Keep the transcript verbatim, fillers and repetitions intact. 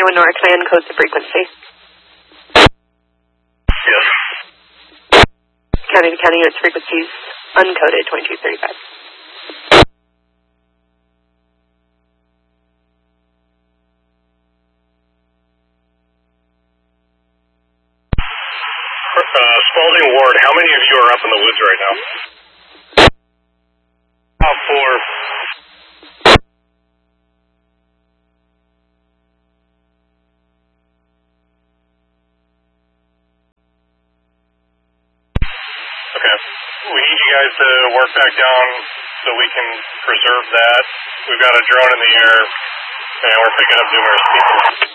one Nora, can I uncode the frequency? Yes. County to county units frequencies uncoded, twenty-two thirty-five. Uh, Spalding Ward, how many of you are up in the woods right now? About four. Okay. We need you guys to work back down so we can preserve that. We've got a drone in the air, and we're picking up numerous people.